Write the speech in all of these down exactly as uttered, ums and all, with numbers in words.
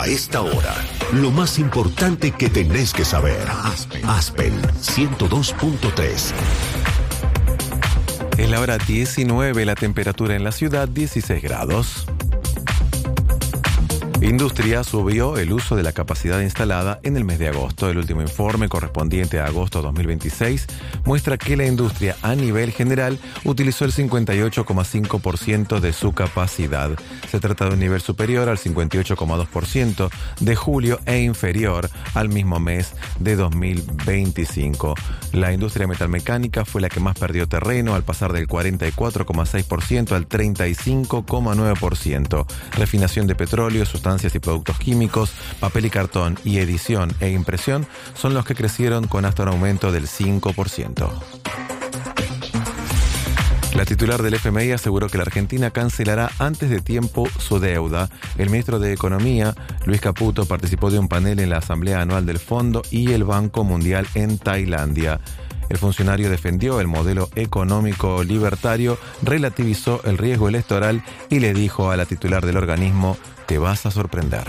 A esta hora, lo más importante que tenés que saber. Aspen, Aspen ciento dos punto tres. Es la hora diecinueve, la temperatura en la ciudad dieciséis grados. Industria subió el uso de la capacidad instalada en el mes de agosto. El último informe correspondiente a agosto dos mil veintiséis muestra que la industria a nivel general utilizó el cincuenta y ocho coma cinco por ciento de su capacidad. Se trata de un nivel superior al cincuenta y ocho coma dos por ciento de julio e inferior al mismo mes de dos mil veinticinco. La industria metalmecánica fue la que más perdió terreno al pasar del cuarenta y cuatro coma seis por ciento al treinta y cinco coma nueve por ciento. Refinación de petróleo, sustancias y productos químicos, papel y cartón y edición e impresión son los que crecieron con hasta un aumento del cinco por ciento. La titular del F M I aseguró que la Argentina cancelará antes de tiempo su deuda. El ministro de Economía, Luis Caputo, participó de un panel en la Asamblea Anual del Fondo y el Banco Mundial en Tailandia. El funcionario defendió el modelo económico libertario, relativizó el riesgo electoral y le dijo a la titular del organismo: te vas a sorprender.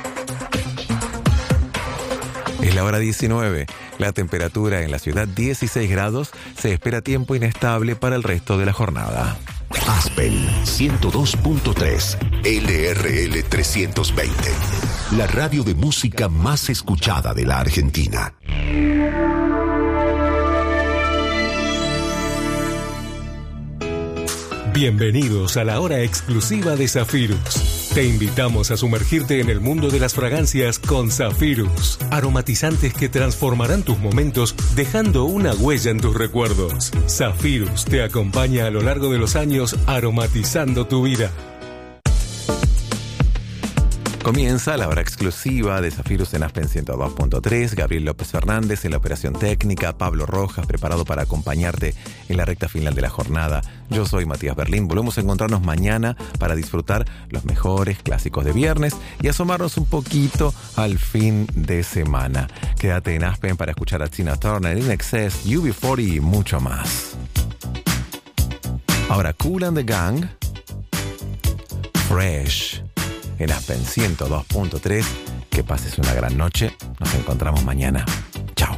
Es la hora diecinueve. La temperatura en la ciudad dieciséis grados. Se espera tiempo inestable para el resto de la jornada. Aspen ciento dos punto tres, L R L trescientos veinte. La radio de música más escuchada de la Argentina. Bienvenidos a la hora exclusiva de Zafirus. Te invitamos a sumergirte en el mundo de las fragancias con Zafirus. Aromatizantes que transformarán tus momentos dejando una huella en tus recuerdos. Zafirus te acompaña a lo largo de los años aromatizando tu vida. Comienza la hora exclusiva de Zafirus en Aspen ciento dos punto tres. Gabriel López Fernández en la operación técnica. Pablo Rojas preparado para acompañarte en la recta final de la jornada. Yo soy Matías Berlín. Volvemos a encontrarnos mañana para disfrutar los mejores clásicos de viernes y asomarnos un poquito al fin de semana. Quédate en Aspen para escuchar a Tina Turner, In Excess, U B cuarenta y mucho más. Ahora Kool and the Gang, Fresh. En Aspen ciento dos punto tres. Que pases una gran noche. Nos encontramos mañana.